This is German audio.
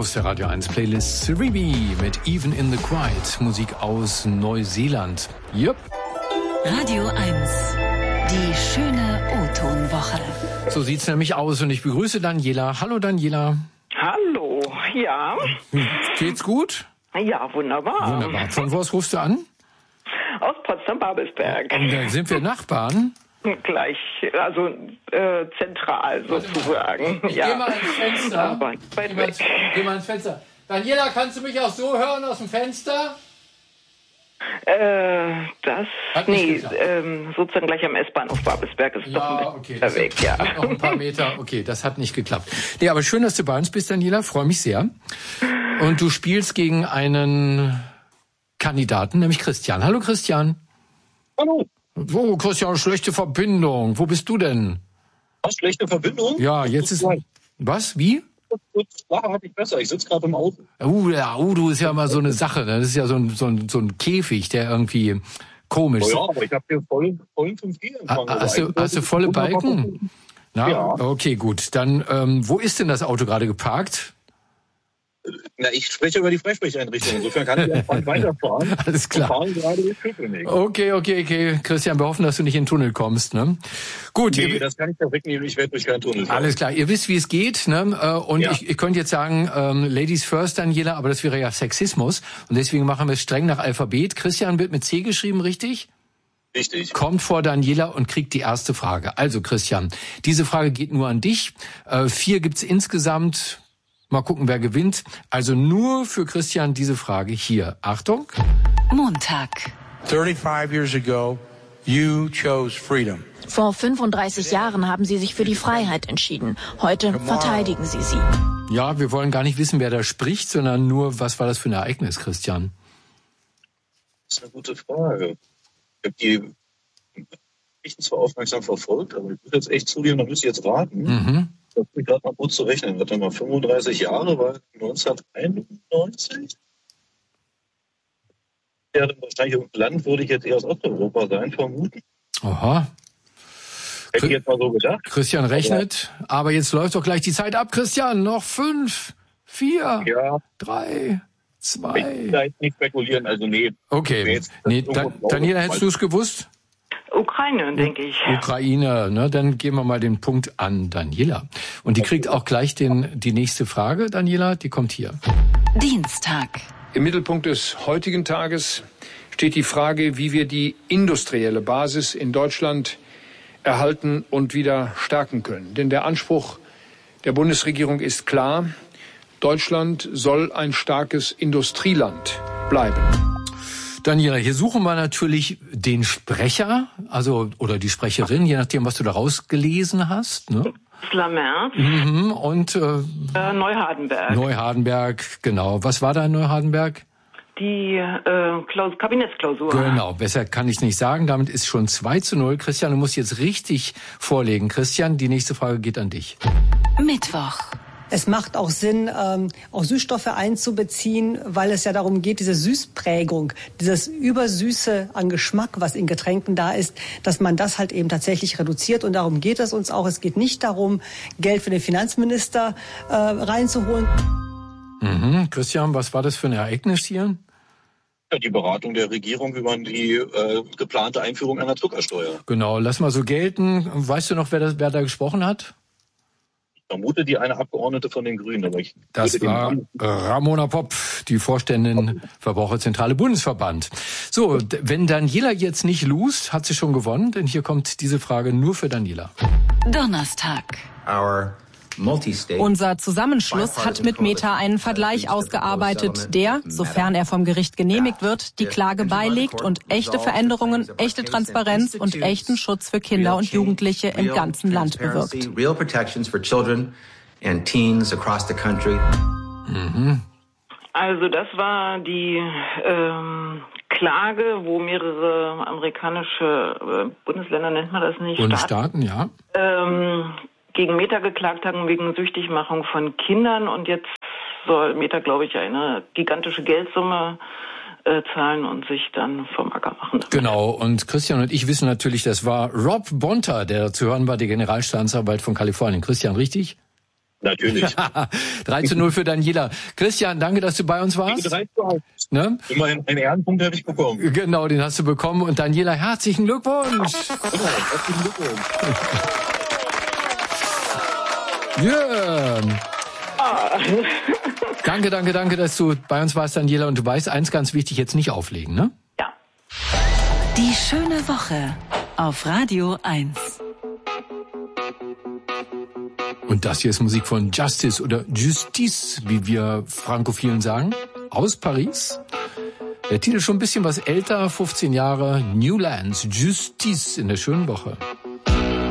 Aus der Radio 1 Playlist Siribi mit Even in the Quiet, Musik aus Neuseeland. Yep. Radio 1, die schöne O-Ton-Woche. So sieht's nämlich aus und ich begrüße Daniela. Hallo Daniela. Hallo, ja. Geht's gut? Ja, wunderbar. Wunderbar. Von wo aus rufst du an? Aus Potsdam-Babelsberg. Und dann sind wir Nachbarn. Gleich, also zentral sozusagen. Ich geh mal ins Fenster. Aber weit weg. Geh mal ins Fenster. Daniela, kannst du mich auch so hören aus dem Fenster? Sozusagen gleich am S-Bahnhof Babelsberg ist doch ein bisschen okay, weg, ja. Noch ein paar Meter, okay, das hat nicht geklappt. Nee, aber schön, dass du bei uns bist, Daniela, freue mich sehr. Und du spielst gegen einen Kandidaten, nämlich Christian. Hallo Christian. Hallo. Oh, Christian, schlechte Verbindung. Wo bist du denn? Was, schlechte Verbindung? Ja, jetzt ist... Was? Wie? Nachher hatte ich besser. Ich sitze gerade im Auto. Du ist ja immer so eine Sache. Das ist ja so ein Käfig, der irgendwie komisch ist. Ja, aber ich habe hier vollen 5G-Empfang. Hast du volle Balken? Na, ja. Okay, gut. Dann, wo ist denn das Auto gerade geparkt? Na, ich spreche über die Freisprecheinrichtung. Insofern kann ich einfach weiterfahren. Alles klar. Wir fahren gerade durch Köpenick. Okay. Christian, wir hoffen, dass du nicht in den Tunnel kommst, ne? Gut. Nee, das kann ich ja wegnehmen. Ich werde durch keinen Tunnel fahren. Alles klar. Ihr wisst, wie es geht, ne? Und ja. Ich könnte jetzt sagen, Ladies first, Daniela, aber das wäre ja Sexismus. Und deswegen machen wir es streng nach Alphabet. Christian wird mit C geschrieben, richtig? Richtig. Kommt vor Daniela und kriegt die erste Frage. Also, Christian, diese Frage geht nur an dich. 4 gibt's insgesamt. Mal gucken, wer gewinnt. Also nur für Christian diese Frage hier. Achtung. Montag. 35 years ago, you chose freedom. Vor 35 Jahren haben Sie sich für die Freiheit entschieden. Heute verteidigen Sie sie. Ja, wir wollen gar nicht wissen, wer da spricht, sondern nur, was war das für ein Ereignis, Christian? Das ist eine gute Frage. Ich habe die Geschichten zwar aufmerksam verfolgt, aber ich muss jetzt echt zugeben, da müsste ich jetzt raten. Mhm. Das ist gerade mal gut zu rechnen. Warte mal, 35 Jahre war 1991? Ja, dann wahrscheinlich im Land würde ich jetzt eher aus Osteuropa sein, vermuten. Aha. Hätte ich jetzt mal so gedacht. Christian rechnet, aber jetzt läuft doch gleich die Zeit ab, Christian. Noch 5, 4, 3, 2. Ich will da jetzt nicht spekulieren, also nee. Okay, Daniela, hättest du es gewusst? Ukraine, denke ich. Ukraine, ne? Dann geben wir mal den Punkt an Daniela. Und die kriegt auch gleich die nächste Frage, Daniela, die kommt hier. Dienstag. Im Mittelpunkt des heutigen Tages steht die Frage, wie wir die industrielle Basis in Deutschland erhalten und wieder stärken können. Denn der Anspruch der Bundesregierung ist klar, Deutschland soll ein starkes Industrieland bleiben. Daniela, hier suchen wir natürlich den Sprecher, oder die Sprecherin, je nachdem, was du da rausgelesen hast, ne? Merz. Und Neuhardenberg. Neuhardenberg, genau. Was war da in Neuhardenberg? Die Kabinettsklausur. Genau, besser kann ich nicht sagen. Damit ist schon 2:0. Christian, du musst jetzt richtig vorlegen. Christian, die nächste Frage geht an dich. Mittwoch. Es macht auch Sinn, auch Süßstoffe einzubeziehen, weil es ja darum geht, diese Süßprägung, dieses Übersüße an Geschmack, was in Getränken da ist, dass man das halt eben tatsächlich reduziert. Und darum geht es uns auch. Es geht nicht darum, Geld für den Finanzminister reinzuholen. Christian, was war das für ein Ereignis hier? Ja, die Beratung der Regierung über die geplante Einführung einer Zuckersteuer. Genau, lass mal so gelten. Weißt du noch, wer da gesprochen hat? Ich vermute die eine Abgeordnete von den Grünen. Aber das war Ramona Popp, die Vorständin Verbraucherzentrale Bundesverband. So, wenn Daniela jetzt nicht lost, hat sie schon gewonnen, denn hier kommt diese Frage nur für Daniela. Donnerstag. Unser Zusammenschluss hat mit Meta einen Vergleich ausgearbeitet, der, sofern er vom Gericht genehmigt wird, die Klage beilegt und echte Veränderungen, echte Transparenz und echten Schutz für Kinder und Jugendliche im ganzen Land bewirkt. Also das war die Klage, wo mehrere amerikanische Bundesländer, nennt man das nicht? Bundesstaaten, ja. Gegen Meta geklagt haben wegen Süchtigmachung von Kindern und jetzt soll Meta, glaube ich, eine gigantische Geldsumme zahlen und sich dann vom Acker machen. Genau, und Christian und ich wissen natürlich, das war Rob Bonta, der zu hören war, der Generalstaatsanwalt von Kalifornien. Christian, richtig? Natürlich. 3:0 für Daniela. Christian, danke, dass du bei uns warst. 3:1. Ne? Immerhin einen Ehrenpunkt habe ich bekommen. Genau, den hast du bekommen. Und Daniela, herzlichen Glückwunsch. Herzlichen Glückwunsch. Yeah. Danke, dass du bei uns warst, Daniela. Und du weißt, eins ganz wichtig, jetzt nicht auflegen, ne? Ja. Die schöne Woche auf Radio 1. Und das hier ist Musik von Justice oder Justice, wie wir Frankophilen sagen, aus Paris. Der Titel schon ein bisschen was älter, 15 Jahre, New Lands, Justice in der schönen Woche.